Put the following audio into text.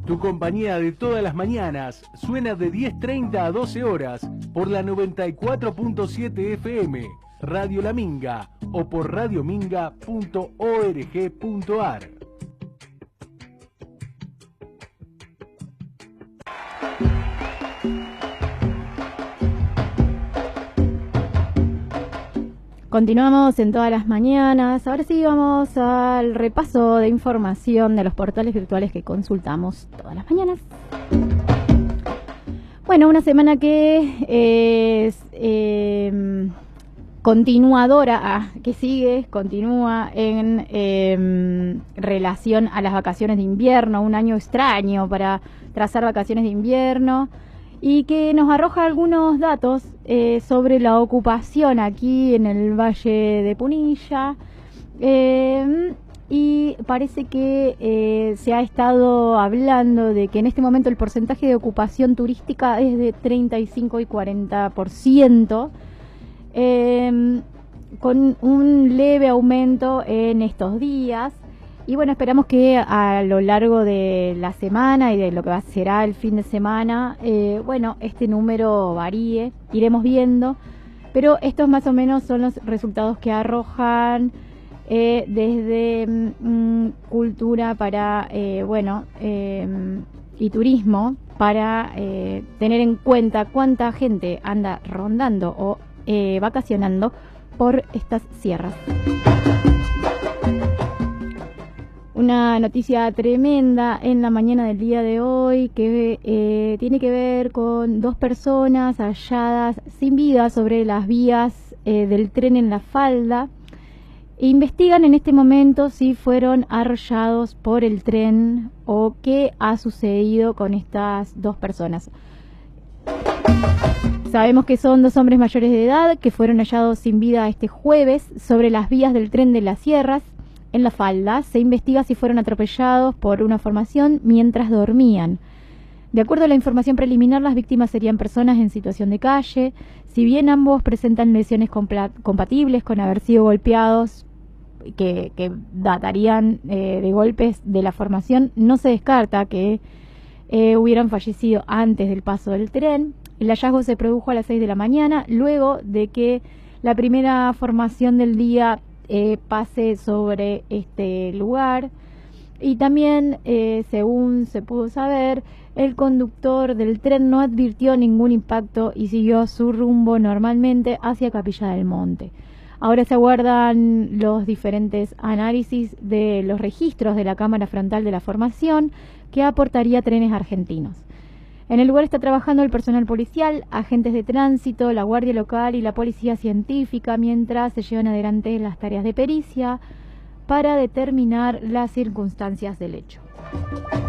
Tu compañía de todas las mañanas suena de 10:30 a 12 horas por la 94.7 FM, Radio La Minga o por radiominga.org.ar. Continuamos en todas las mañanas. Ahora sí vamos al repaso de información de los portales virtuales que consultamos todas las mañanas. Bueno, una semana que es continuadora, continúa en relación a las vacaciones de invierno, un año extraño para trazar vacaciones de invierno, y que nos arroja algunos datos sobre la ocupación aquí en el Valle de Punilla, y parece que se ha estado hablando de que en este momento el porcentaje de ocupación turística es de 35 y 40%, con un leve aumento en estos días. Y bueno, esperamos que a lo largo de la semana y de lo que será el fin de semana, bueno, este número varíe, iremos viendo, pero estos más o menos son los resultados que arrojan desde Cultura para, y Turismo, para tener en cuenta cuánta gente anda rondando o vacacionando por estas sierras. Una noticia tremenda en la mañana del día de hoy que tiene que ver con 2 personas halladas sin vida sobre las vías del tren en La Falda. Investigan en este momento si fueron arrollados por el tren o qué ha sucedido con estas 2 personas. Sabemos que son 2 hombres mayores de edad que fueron hallados sin vida este jueves sobre las vías del tren de las Sierras en La Falda. Se investiga si fueron atropellados por una formación mientras dormían. De acuerdo a la información preliminar, las víctimas serían personas en situación de calle. Si bien ambos presentan lesiones compatibles con haber sido golpeados, que datarían de golpes de la formación, no se descarta que hubieran fallecido antes del paso del tren. El hallazgo se produjo a las 6 de la mañana, luego de que la primera formación del día pase sobre este lugar, y también según se pudo saber, el conductor del tren no advirtió ningún impacto y siguió su rumbo normalmente hacia Capilla del Monte. Ahora se aguardan los diferentes análisis de los registros de la cámara frontal de la formación que aportaría Trenes Argentinos. En el lugar está trabajando el personal policial, agentes de tránsito, la guardia local y la policía científica, mientras se llevan adelante las tareas de pericia para determinar las circunstancias del hecho.